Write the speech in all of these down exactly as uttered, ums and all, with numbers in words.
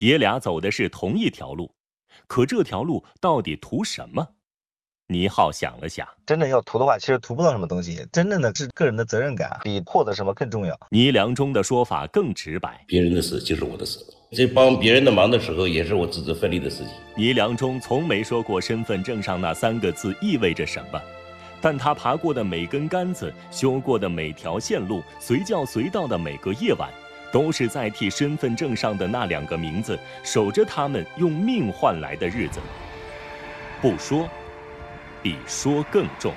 爷俩走的是同一条路，可这条路到底图什么？倪浩想了想， 真正要图的话，其实图不到什么东西，真正的是个人的责任感，比获得什么更重要。 倪良忠的说法更直白， 别人的事就是我的事，在帮别人的忙的时候，也是我自责分离的事情。 倪良忠从没说过身份证上那三个字意味着什么，但他爬过的每根杆子，修过的每条线路，随叫随到的每个夜晚，都是在替身份证上的那两个名字守着他们用命换来的日子。不说比说更重。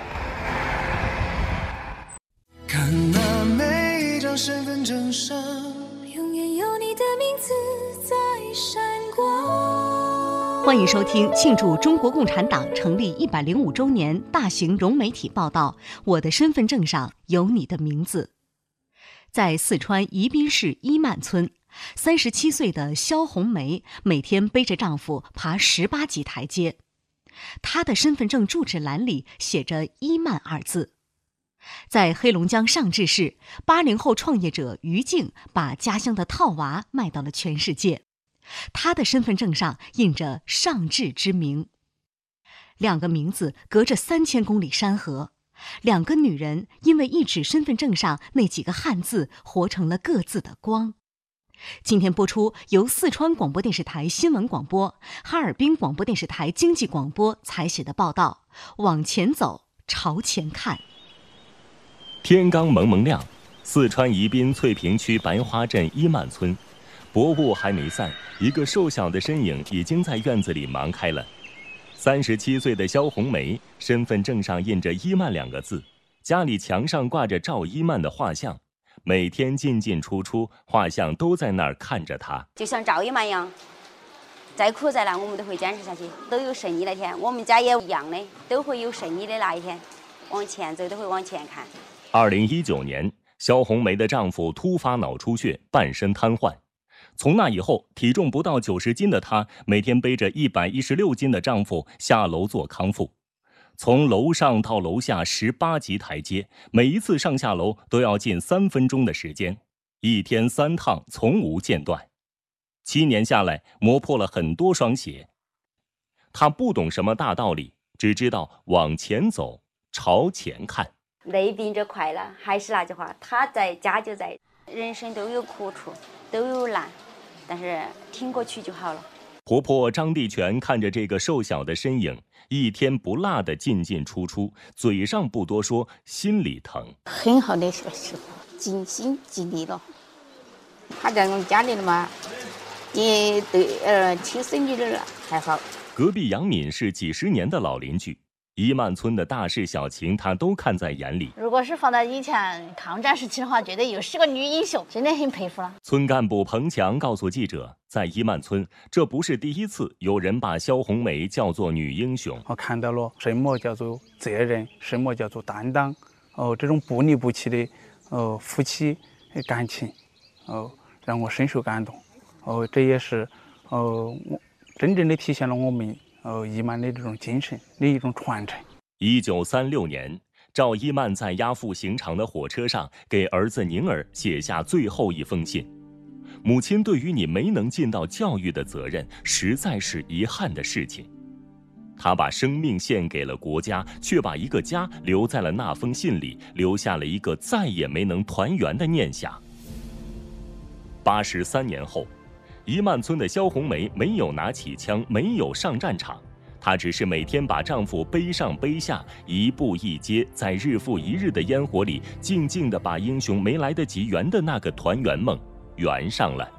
看那每一张身份证上，永远有你的名字在闪光。 欢迎收听庆祝中国共产党成立一百零五周年大型融媒体报道《我的身份证上有你的名字》。在四川宜宾市伊曼村，三十七岁的肖红梅每天背着丈夫爬十八级台阶。她的身份证住址栏里写着“伊曼”二字。在黑龙江上志市，八零后创业者于静把家乡的套娃卖到了全世界。她的身份证上印着上志之名。两个名字隔着三千公里山河，两个女人因为一纸身份证上那几个汉字，活成了各自的光。今天播出由四川广播电视台新闻广播、哈尔滨广播电视台经济广播采写的报道《往前走，朝前看》。 天刚蒙蒙亮，四川宜宾翠屏区白花镇伊曼村，薄雾还没散，一个瘦小的身影已经在院子里忙开了。三十七岁的肖红梅，身份证上印着伊曼两个字，家里墙上挂着赵伊曼的画像，每天进进出出，画像都在那儿看着她， 就像赵伊曼一样，再苦再难我们都会坚持下去，都有胜利那天。我们家也一样的，都会有胜利的那一天，往前走都会往前看。 二零一九年，肖红梅的丈夫突发脑出血，半身瘫痪。从那以后，体重不到九十斤的她，每天背着一百一十六斤的丈夫下楼做康复。从楼上到楼下十八级台阶，每一次上下楼都要近三分钟的时间，一天三趟，从无间断。七年下来，磨破了很多双鞋。她不懂什么大道理，只知道往前走，朝前看。 累并着快乐，还是那句话，他在家就在。人生都有苦处，都有难，但是挺过去就好了。 婆婆张地全看着这个瘦小的身影，一天不落的进进出出，嘴上不多说，心里疼。 很好的学习，尽心尽力了。他在我们家里的嘛，也对呃亲生女儿还好。 隔壁杨敏是几十年的老邻居，伊曼村的大事小情她都看在眼里。 如果是放在以前抗战时期的话，觉得又是个女英雄，真的很佩服了。 村干部彭强告诉记者，在伊曼村，这不是第一次有人把肖红梅叫做女英雄。 我看到了什么叫做责任，什么叫做担当，哦，这种不离不弃的哦夫妻感情，哦，让我深受感动。哦，这也是哦我真正的体现了我们呃，伊曼的这种精神的一种传承。 一九三六年，赵伊曼在押赴刑场的火车上，给儿子宁儿写下最后一封信。母亲对于你没能尽到教育的责任，实在是遗憾的事情。他把生命献给了国家，却把一个家留在了那封信里，留下了一个再也没能团圆的念想。八十三年后，伊曼村的肖红梅没有拿起枪，没有上战场，她只是每天把丈夫背上背下，一步一阶，在日复一日的烟火里，静静地把英雄没来得及圆的那个团圆梦圆上了。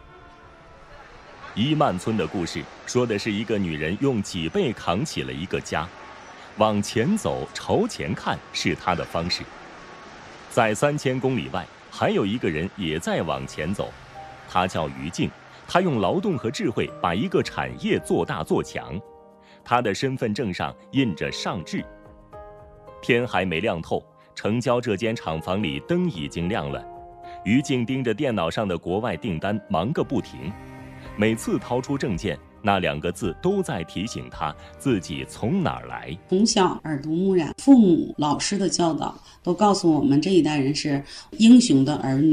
伊曼村的故事说的是一个女人用脊背扛起了一个家，往前走，朝前看是她的方式。在三千公里外，还有一个人也在往前走，他叫于静。他用劳动和智慧把一个产业做大做强，他的身份证上印着上志。天还没亮透，城郊这间厂房里灯已经亮了。于静盯着电脑上的国外订单忙个不停，每次掏出证件，那两个字都在提醒他自己从哪儿来。 从小耳濡目染，父母老师的教导都告诉我们这一代人是英雄的儿女，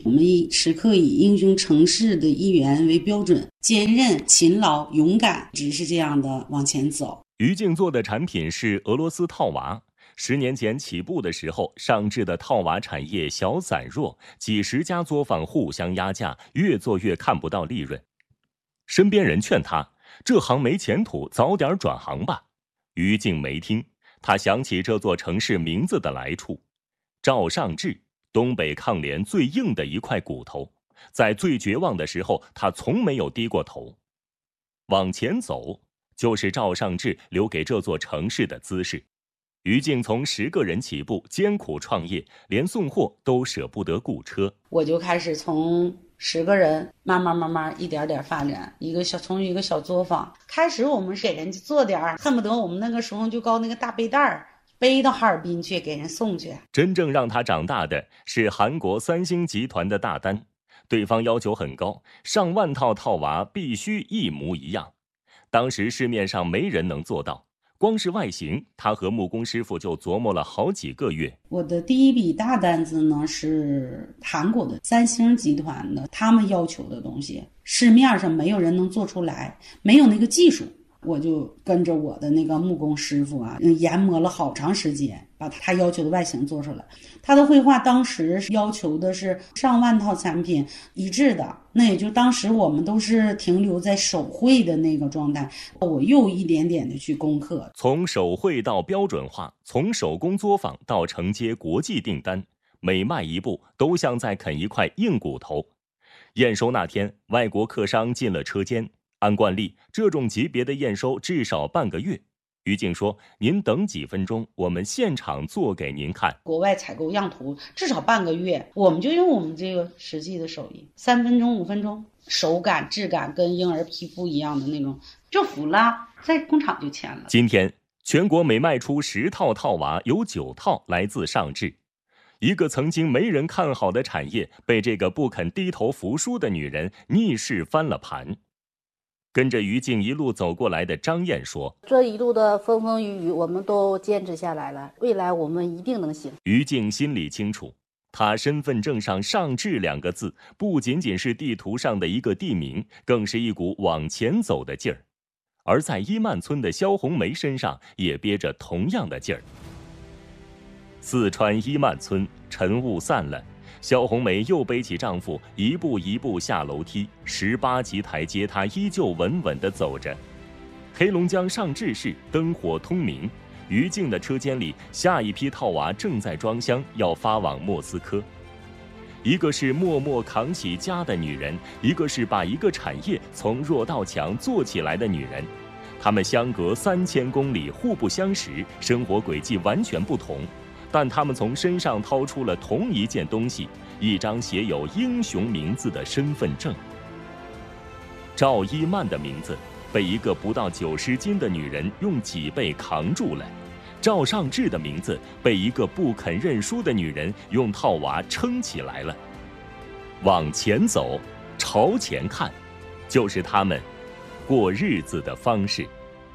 我们以时刻以英雄成事的一员为标准，坚韧、勤劳、勇敢，只是这样的往前走。 于静做的产品是俄罗斯套娃。十年前起步的时候，上智的套娃产业小散弱，几十家作坊互相压价，越做越看不到利润。身边人劝他，这行没前途，早点转行吧。于静没听，他想起这座城市名字的来处。赵尚志，东北抗联最硬的一块骨头，在最绝望的时候，他从没有低过头。往前走，就是赵尚志留给这座城市的姿势。于静从十个人起步，艰苦创业，连送货都舍不得雇车。 我就开始从十个人慢慢慢慢一点点发展，一个小从一个小作坊开始，我们给人家做点儿，恨不得我们那个时候就搞那个大背带儿，背到哈尔滨去给人送去。 真正让他长大的是韩国三星集团的大单，对方要求很高，上万套套娃必须一模一样。当时市面上没人能做到。光是外形，他和木工师傅就琢磨了好几个月。 我的第一笔大单子呢是韩国的三星集团的，他们要求的东西市面上没有人能做出来，没有那个技术。我就跟着我的那个木工师傅啊，研磨了好长时间，把他要求的外形做出来。他的绘画当时要求的是上万套产品一致的，那也就当时我们都是停留在手绘的那个状态。我又一点点的去攻克， 从手绘到标准化，从手工作坊到承接国际订单，每迈一步都像在啃一块硬骨头。验收那天，外国客商进了车间。按惯例，这种级别的验收至少半个月。于静说：“您等几分钟，我们现场做给您看。” 国外采购样图至少半个月，我们就用我们这个实际的手艺，三分钟、五分钟，手感、质感跟婴儿皮肤一样的那种，就服了，在工厂就签了。 今天，全国每卖出十套套娃，有九套来自上智。一个曾经没人看好的产业，被这个不肯低头服输的女人逆势翻了盘。跟着于静一路走过来的张燕说：“ 这一路的风风雨雨，我们都坚持下来了，未来我们一定能行。” 于静心里清楚，她身份证上上智两个字，不仅仅是地图上的一个地名，更是一股往前走的劲儿。而在伊曼村的肖红梅身上，也憋着同样的劲儿。四川伊曼村晨雾散了。肖红梅又背起丈夫，一步一步下楼梯，十八级台阶，她依旧稳稳地走着。黑龙江上智市灯火通明，于静的车间里，下一批套娃正在装箱，要发往莫斯科。一个是默默扛起家的女人，一个是把一个产业从弱到强做起来的女人。她们相隔三千公里，互不相识，生活轨迹完全不同。但他们从身上掏出了同一件东西，一张写有英雄名字的身份证。赵一曼的名字被一个不到九十斤的女人用脊背扛住了，赵尚志的名字被一个不肯认输的女人用套娃撑起来了。往前走，朝前看，就是他们过日子的方式。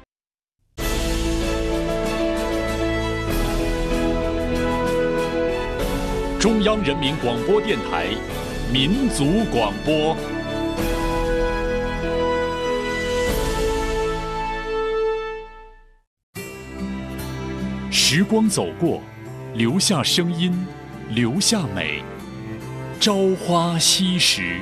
中央人民广播电台民族广播。时光走过，留下声音，留下美，朝花夕拾。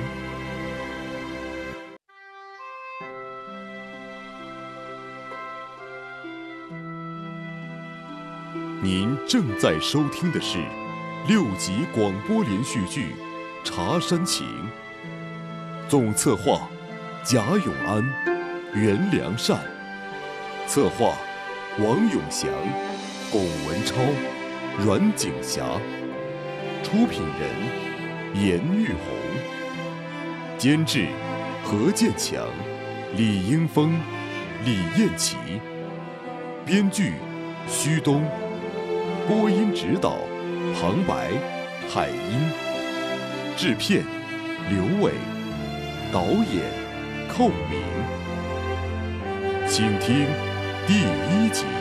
您正在收听的是六集广播连续剧《茶山情》，总策划贾永安、袁良善，策划王永祥、龚文超、阮景霞，出品人严玉红，监制何建强、李英峰、李艳琪，编剧徐东，播音指导旁白海英，制片刘伟，导演寇明。请听第一集。